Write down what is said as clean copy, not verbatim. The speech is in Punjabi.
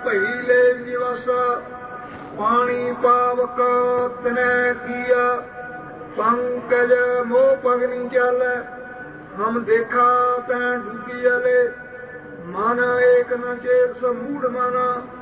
ਭਈ ਲੈ ਨਿਵਾਸ ਪਾਣੀ ਪਾਵਕ ਤਨੈ ਕੀਆ ਪੰਕਜ ਮੋਹ ਪਗਨੀ ਚਾਲੈ ਹਮ ਦੇਖਾ ਤੈ ਡੂਬੀ ਅਲੇ ਮਨ ਏਕ ਨ ਚੇਤ ਸਮੂੜ ਮਨ